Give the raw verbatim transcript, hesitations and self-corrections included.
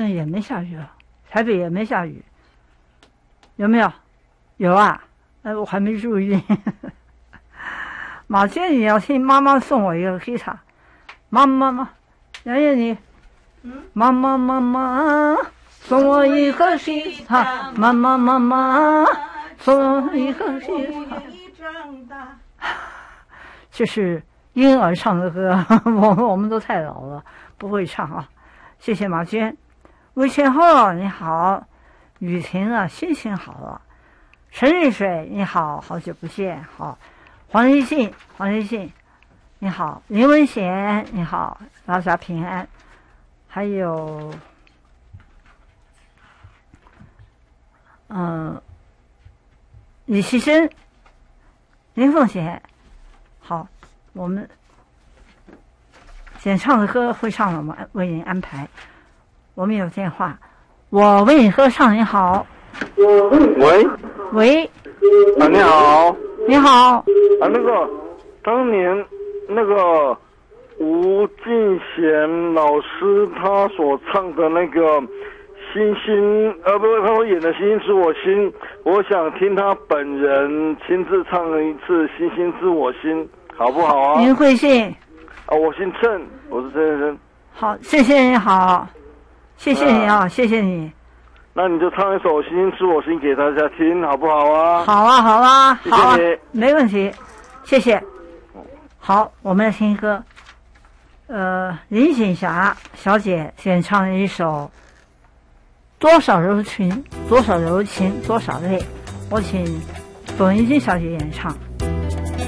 像也没下雨了，台北也没下雨，有没有？有啊，哎，我还没注意。马健，你要听妈妈送我一个吉他，妈妈妈，杨艳你， 嗯， 妈妈妈妈送我一个吉他，妈妈妈妈送我一个吉他。这是婴儿唱的歌，我们我们都太老了，不会唱啊。谢谢马娟，魏千厚你好，雨婷啊，心情好了。陈日水你好，好久不见，好。黄立信，黄立信，你好，林文贤，你好，大家平安。还有，嗯、呃，李希珍，林凤贤，好，我们演唱的歌会唱的，我们为您安排。我们有电话，我为你歌唱，你好。 喂。 喂。 啊，你好。 你好。 啊，那个当年那个吴敬贤老师他所唱的那个《星星》，呃，不，他所演的《星星知我心》，我想听他本人亲自唱一次《星星知我心》，好不好啊？ 您贵姓？ 啊，我姓郑，我是郑先生。 好，谢谢你好，谢谢你啊，啊谢谢你。 那你就唱一首《星星知我心》给大家听，好不好啊？ 好啊，好啊， 谢谢好啊， 你， 没问题，谢谢。好，我们来听歌。呃，林锦霞小姐演唱了一首《多少柔情，多少柔情，多少泪》，我请董一静小姐演唱。